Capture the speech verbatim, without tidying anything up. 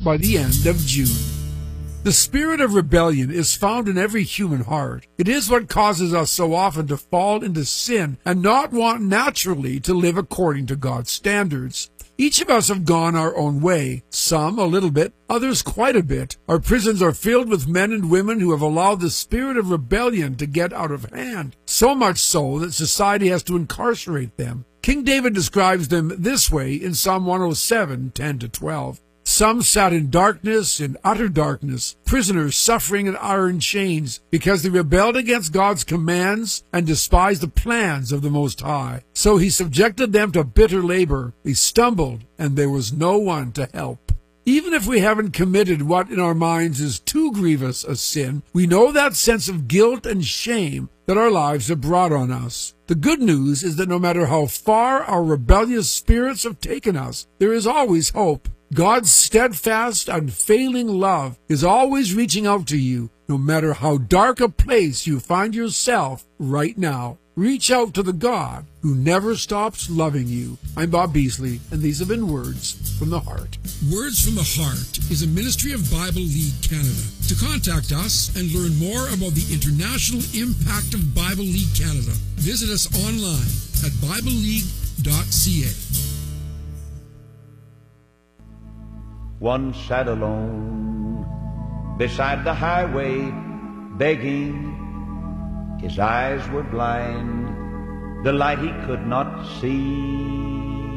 by the end of June. The spirit of rebellion is found in every human heart. It is what causes us so often to fall into sin and not want naturally to live according to God's standards. Each of us have gone our own way, some a little bit, others quite a bit. Our prisons are filled with men and women who have allowed the spirit of rebellion to get out of hand, so much so that society has to incarcerate them. King David describes them this way in Psalm one oh seven, ten to twelve. Some sat in darkness, in utter darkness, prisoners suffering in iron chains, because they rebelled against God's commands and despised the plans of the Most High. So he subjected them to bitter labor. They stumbled, and there was no one to help. Even if we haven't committed what in our minds is too grievous a sin, we know that sense of guilt and shame that our lives have brought on us. The good news is that no matter how far our rebellious spirits have taken us, there is always hope. God's steadfast, unfailing love is always reaching out to you, no matter how dark a place you find yourself right now. Reach out to the God who never stops loving you. I'm Bob Beasley, and these have been Words from the Heart. Words from the Heart is a ministry of Bible League Canada. To contact us and learn more about the international impact of Bible League Canada, visit us online at bible league dot c a. One sat alone beside the highway, begging. His eyes were blind, the light he could not see.